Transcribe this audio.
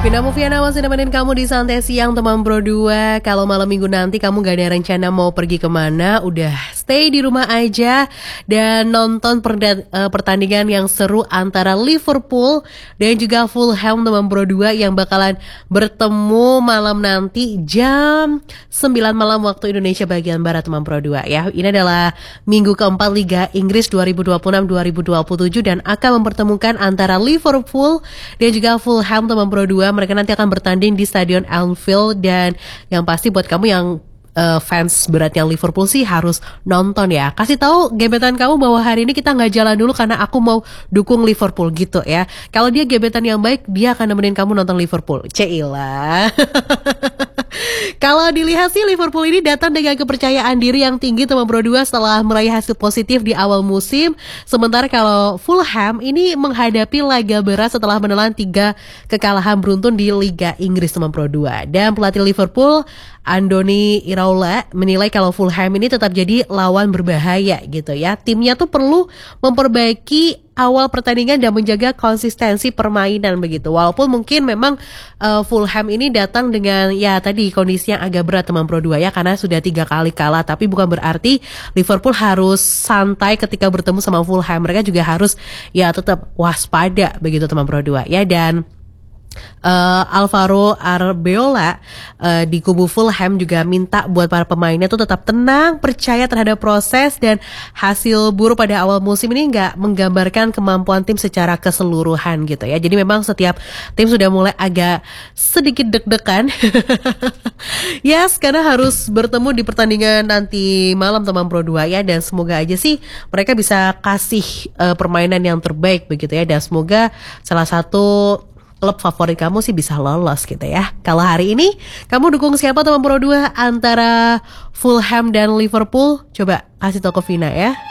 Vina Mufiana masih nemenin kamu di Santai Siang teman Bro 2. Kalau malam minggu nanti kamu gak ada rencana mau pergi kemana, udah stay di rumah aja dan nonton pertandingan yang seru antara Liverpool dan juga Fulham teman Bro 2 yang bakalan bertemu malam nanti jam 9 malam waktu Indonesia bagian Barat teman Bro 2 ya. Ini adalah minggu keempat Liga Inggris 2026-2027 dan akan mempertemukan antara Liverpool dan juga Fulham teman Bro 2. Mereka nanti akan bertanding di Stadion Anfield dan yang pasti buat kamu yang fans beratnya Liverpool sih harus nonton ya. Kasih tahu gebetan kamu bahwa hari ini kita nggak jalan dulu karena aku mau dukung Liverpool gitu ya. Kalau dia gebetan yang baik, dia akan nemenin kamu nonton Liverpool. Cila. Kalau dilihat sih Liverpool ini datang dengan kepercayaan diri yang tinggi teman Bro 2 setelah meraih hasil positif di awal musim. Sementara kalau Fulham ini menghadapi laga berat setelah menelan 3 kekalahan beruntun di Liga Inggris teman Bro 2. Dan pelatih Liverpool Andoni Iraola menilai kalau Fulham ini tetap jadi lawan berbahaya gitu ya. Timnya tuh perlu memperbaiki awal pertandingan dan menjaga konsistensi permainan begitu. Walaupun mungkin memang Fulham ini datang dengan ya tadi kondisi yang agak berat teman Pro 2 ya karena sudah 3 kali kalah. Tapi bukan berarti Liverpool harus santai ketika bertemu sama Fulham. Mereka juga harus ya tetap waspada begitu teman Pro 2 ya. Dan Alvaro Arbeloa di kubu Fulham juga minta buat para pemainnya tuh tetap tenang, percaya terhadap proses dan hasil buruk pada awal musim ini nggak menggambarkan kemampuan tim secara keseluruhan gitu ya. Jadi memang setiap tim sudah mulai agak sedikit deg-degan. Yes, karena harus bertemu di pertandingan nanti malam teman Pro 2 ya, dan semoga aja sih mereka bisa kasih permainan yang terbaik begitu ya, dan semoga salah satu klub favorit kamu sih bisa lolos gitu ya. Kalau hari ini kamu dukung siapa teman Pro 2 antara Fulham dan Liverpool? Coba kasih tau ke Vina ya.